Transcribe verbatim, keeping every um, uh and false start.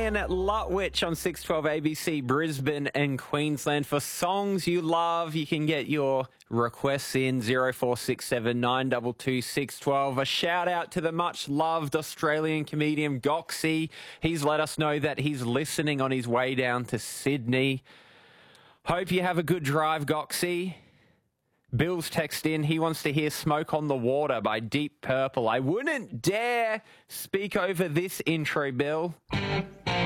Ryan at Lutwich on six twelve A B C, Brisbane and Queensland. For songs you love, you can get your requests in zero four six seven nine two two six one two. A shout out to the much loved Australian comedian Goxie. He's let us know that he's listening on his way down to Sydney. Hope you have a good drive, Goxie. Bill's text in. He wants to hear Smoke on the Water by Deep Purple. I wouldn't dare speak over this intro, Bill.